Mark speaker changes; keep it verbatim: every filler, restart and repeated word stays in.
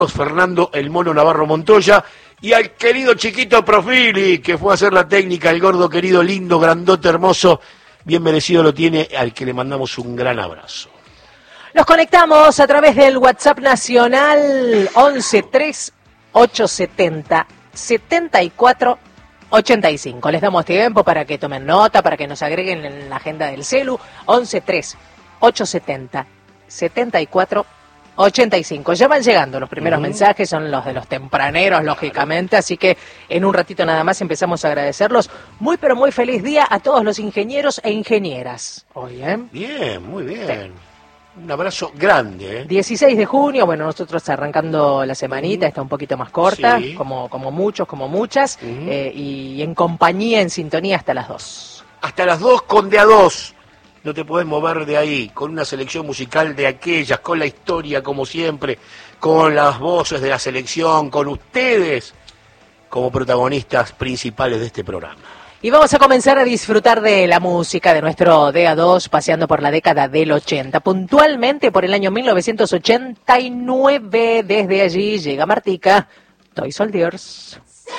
Speaker 1: Fernando el Mono Navarro Montoya y al querido chiquito Profili, que fue a hacer la técnica, el gordo querido, lindo, grandote, hermoso, bien merecido lo tiene, al que le mandamos un gran abrazo.
Speaker 2: Nos conectamos a través del WhatsApp nacional once tres ocho setenta setenta y cuatro ochenta y cinco. Les damos tiempo para que tomen nota, para que nos agreguen en la agenda del celu. once tres ocho setenta setenta y cuatro ochenta y cinco. Ya van llegando los primeros uh-huh. mensajes, son los de los tempraneros, lógicamente, así que en un ratito nada más empezamos a agradecerlos. Muy pero muy feliz día a todos los ingenieros e ingenieras hoy, ¿eh?
Speaker 1: Bien, muy bien. Sí. Un abrazo grande, ¿eh?
Speaker 2: dieciséis de junio, bueno, nosotros arrancando la semanita, uh-huh. está un poquito más corta, sí. como, como muchos, como muchas, uh-huh. eh, y en compañía, en sintonía hasta las dos.
Speaker 1: Hasta las dos con de a dos. No te podés mover de ahí, con una selección musical de aquellas, con la historia como siempre, con las voces de la selección, con ustedes como protagonistas principales de este programa.
Speaker 2: Y vamos a comenzar a disfrutar de la música de nuestro D A dos, paseando por la década del ochenta, puntualmente por el año mil novecientos ochenta y nueve. Desde allí llega Martica, Toy Soldiers.